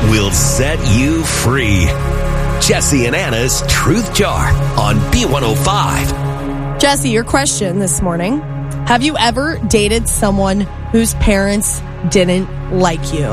will set you free. Jesse and Anna's Truth Jar on B105. Jesse, your question this morning. Have you ever dated someone whose parents didn't like you?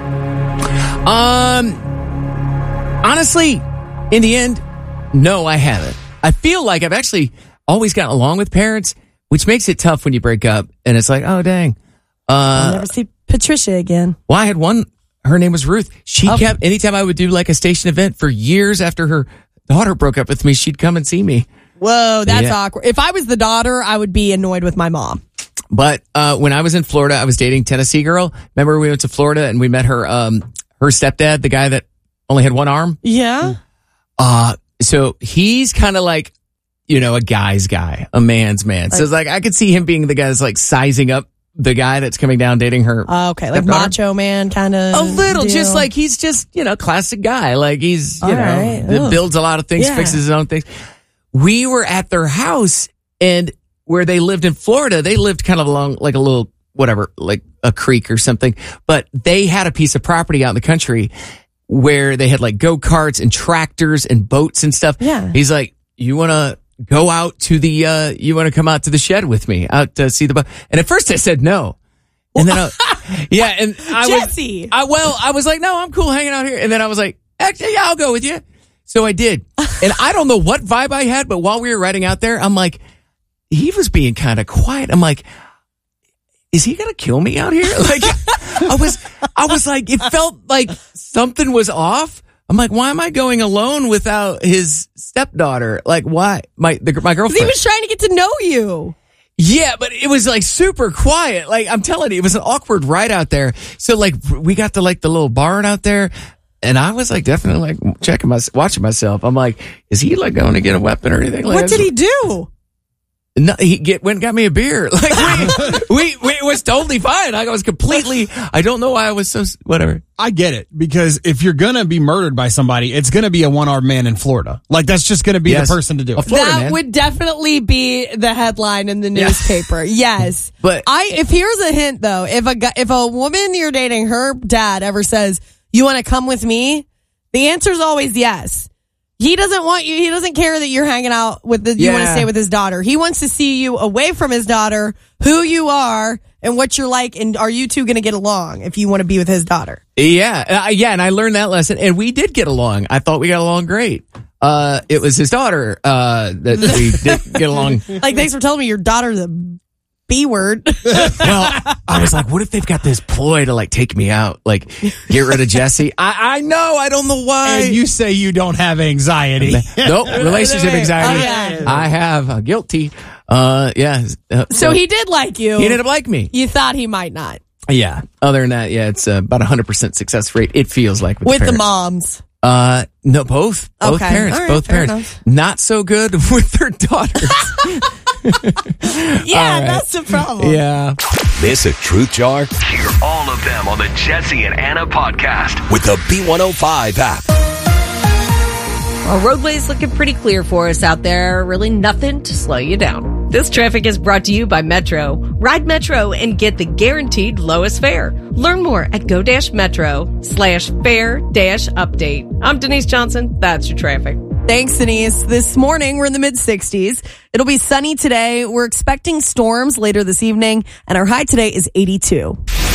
Honestly, in the end, no, I haven't. I feel like I've actually always gotten along with parents, which makes it tough when you break up and it's like, oh, dang. I'll never see Patricia again. Well, I had one. Her name was Ruth. She kept, anytime I would do like a station event for years after her daughter broke up with me, she'd come and see me. Whoa, that's awkward. If I was the daughter, I would be annoyed with my mom. But when I was in Florida, I was dating Tennessee girl. Remember we went to Florida and we met her stepdad, the guy that only had one arm? Yeah. So he's kind of like, a guy's guy, a man's man. So it's like I could see him being the guy that's like sizing up the guy that's coming down dating her. Okay, like macho man kind of. A little, deal. Just like he's just, classic guy. Like he's, that builds a lot of things, fixes his own things. We were at their house, and where they lived in Florida, they lived kind of along like a little, whatever, like a creek or something. But they had a piece of property out in the country where they had like go-karts and tractors and boats and stuff. Yeah. He's like, you want to go out to you want to come out to the shed with me out to see the boat? And at first I said no. And then, and Jesse. I was like, no, I'm cool hanging out here. And then I was like, actually, yeah, I'll go with you. So I did. And I don't know what vibe I had, but while we were riding out there, I'm like, he was being kind of quiet. I'm like, is he going to kill me out here? Like, I was like, it felt like something was off. I'm like, why am I going alone without his stepdaughter? Like, why? My girlfriend. He was trying to get to know you. Yeah, but it was like super quiet. Like, I'm telling you, it was an awkward ride out there. So like, we got to like the little barn out there. And I was like, definitely like watching myself. I'm like, is he like going to get a weapon or anything? Like, what did he do? No, he went and got me a beer. Like it was totally fine. I was completely, I don't know why I was so, whatever. I get it, because if you're going to be murdered by somebody, it's going to be a one-armed man in Florida. Like, that's just going to be the person to do it. That would definitely be the headline in the newspaper. Yes. But if here's a hint though, if a woman you're dating, her dad ever says, you want to come with me? The answer's always yes. He doesn't want you. He doesn't care that you're hanging out with you want to stay with his daughter. He wants to see you away from his daughter, who you are and what you're like. And are you two going to get along if you want to be with his daughter? Yeah. And I learned that lesson, and we did get along. I thought we got along great. It was his daughter, that we did get along. Like, thanks for telling me your daughter's a B word. Well, I was like, what if they've got this ploy to like take me out, like get rid of Jesse? I know, I don't know why. And you say you don't have anxiety. Nope, relationship anxiety. I have guilty. So he did like you. He ended up liking me. You thought he might not. Yeah. Other than that, it's about 100% success rate. It feels like with the moms. No, both parents, right, both parents. Enough. Not so good with their daughters. That's the problem. Yeah. Miss a truth jar? Hear all of them on the Jesse and Anna podcast with the B105 app. Our roadway's looking pretty clear for us out there. Really nothing to slow you down. This traffic is brought to you by Metro. Ride Metro and get the guaranteed lowest fare. Learn more at go-metro/fare-update. I'm Denise Johnson. That's your traffic. Thanks, Denise. This morning, we're in the mid-60s. It'll be sunny today. We're expecting storms later this evening, and our high today is 82.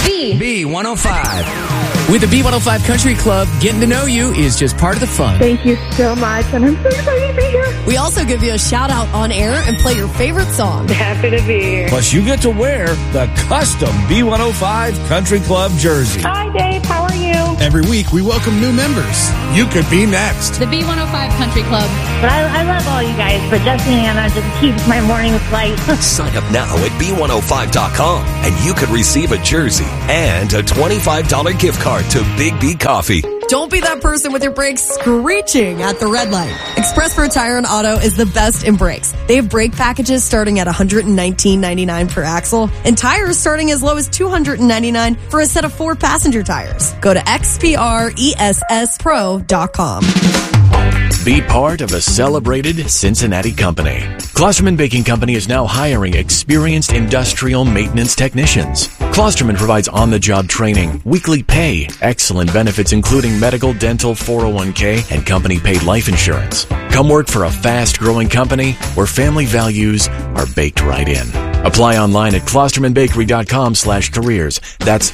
B105. With the B105 Country Club, getting to know you is just part of the fun. Thank you so much, and I'm so excited to be here. We also give you a shout out on air and play your favorite song. Happy to be here. Plus, you get to wear the custom B105 Country Club jersey. Hi, Dave. How are you? Every week, we welcome new members. You could be next. The B105 Country Club. But I love all you guys, but Jesse and Anna just keeps my mornings light. Sign up now at B105.com, and you could receive a jersey and a $25 gift card to Big B Coffee. Don't be that person with your brakes screeching at the red light. Express Road Tire and Auto is the best in brakes. They have brake packages starting at $119.99 per axle and tires starting as low as $299 for a set of 4 passenger tires. Go to xpressspro.com. Be part of a celebrated Cincinnati company. Glasserman Baking Company is now hiring experienced industrial maintenance technicians. Klosterman provides on-the-job training, weekly pay, excellent benefits including medical, dental, 401k, and company-paid life insurance. Come work for a fast-growing company where family values are baked right in. Apply online at klostermanbakery.com/careers. That's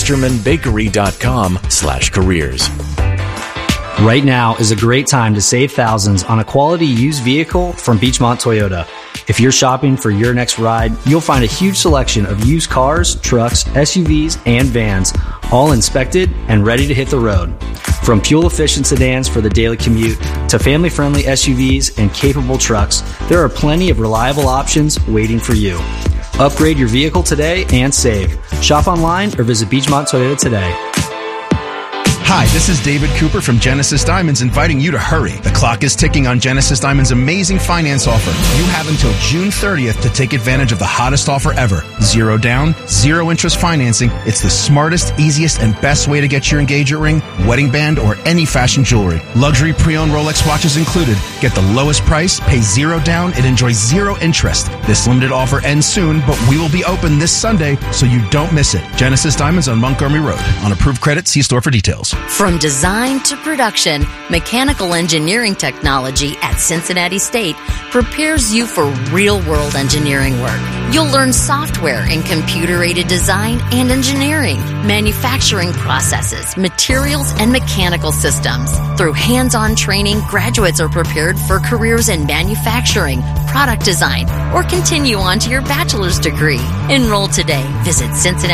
klostermanbakery.com/careers. Right now is a great time to save thousands on a quality used vehicle from Beechmont Toyota. If you're shopping for your next ride, you'll find a huge selection of used cars, trucks, SUVs, and vans, all inspected and ready to hit the road. From fuel-efficient sedans for the daily commute to family-friendly SUVs and capable trucks, there are plenty of reliable options waiting for you. Upgrade your vehicle today and save. Shop online or visit Beechmont Toyota today. Hi, this is David Cooper from Genesis Diamonds inviting you to hurry. The clock is ticking on Genesis Diamonds' amazing finance offer. You have until June 30th to take advantage of the hottest offer ever. 0 down, 0 interest financing. It's the smartest, easiest, and best way to get your engagement ring, wedding band, or any fashion jewelry. Luxury pre-owned Rolex watches included. Get the lowest price, pay 0 down, and enjoy 0 interest. This limited offer ends soon, but we will be open this Sunday, so you don't miss it. Genesis Diamonds on Montgomery Road. On approved credit, see store for details. From design to production, mechanical engineering technology at Cincinnati State prepares you for real-world engineering work. You'll learn software and computer-aided design and engineering, manufacturing processes, materials, and mechanical systems. Through hands-on training, graduates are prepared for careers in manufacturing, product design, or continue on to your bachelor's degree. Enroll today. Visit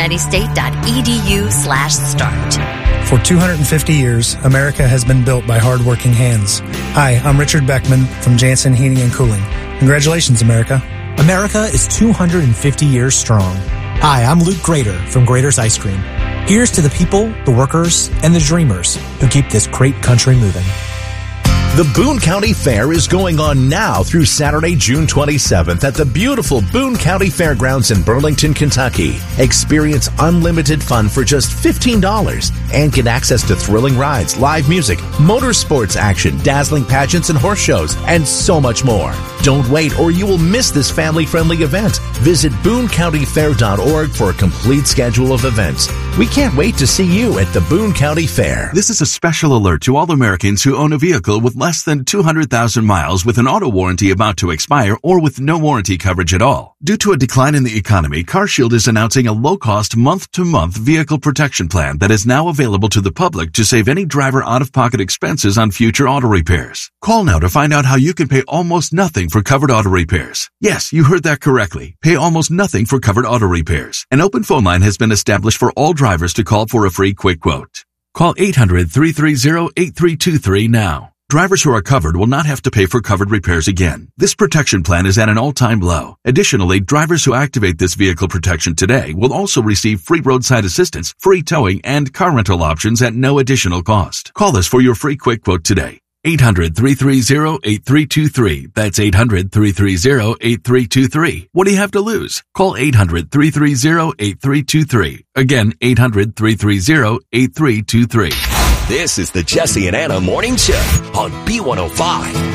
cincinnatисtate.edu/start. For 250 years, America has been built by hardworking hands. Hi, I'm Richard Beckman from Jansen Heating and Cooling. Congratulations, America. America is 250 years strong. Hi, I'm Luke Grader from Grader's Ice Cream. Here's to the people, the workers, and the dreamers who keep this great country moving. The Boone County Fair is going on now through Saturday, June 27th at the beautiful Boone County Fairgrounds in Burlington, Kentucky. Experience unlimited fun for just $15 and get access to thrilling rides, live music, motorsports action, dazzling pageants and horse shows, and so much more. Don't wait or you will miss this family-friendly event. Visit BooneCountyFair.org for a complete schedule of events. We can't wait to see you at the Boone County Fair. This is a special alert to all Americans who own a vehicle with less than 200,000 miles with an auto warranty about to expire or with no warranty coverage at all. Due to a decline in the economy, CarShield is announcing a low-cost month-to-month vehicle protection plan that is now available to the public to save any driver out-of-pocket expenses on future auto repairs. Call now to find out how you can pay almost nothing for covered auto repairs. Yes, you heard that correctly. Pay almost nothing for covered auto repairs. An open phone line has been established for all drivers to call for a free quick quote. Call 800-330-8323 now. Drivers who are covered will not have to pay for covered repairs again. This protection plan is at an all-time low. Additionally, drivers who activate this vehicle protection today will also receive free roadside assistance, free towing, and car rental options at no additional cost. Call us for your free quick quote today. 800-330-8323. That's 800-330-8323. What do you have to lose? Call 800-330-8323. Again, 800-330-8323. This is the Jesse and Anna Morning Show on B105.